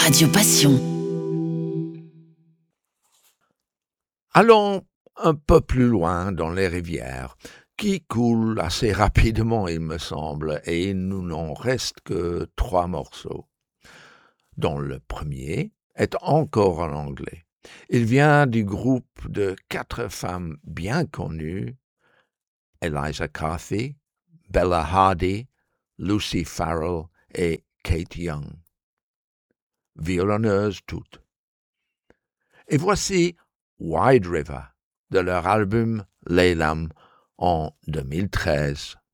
Radio Passion. Allons un peu plus loin dans les rivières, qui coulent assez rapidement, il me semble, et il nous n'en reste que 3 morceaux. Dont le premier est encore en anglais. Il vient du groupe de 4 femmes bien connues, Eliza Carthy, Bella Hardy, Lucy Farrell et Kate Young. Violonneuses toutes. Et voici Wide River, de leur album Laylam en 2013.